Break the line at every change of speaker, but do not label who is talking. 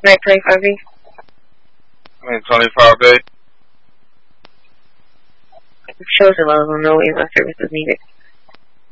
Night 25B.
I mean 25A.
Chosen level, no EMS services needed.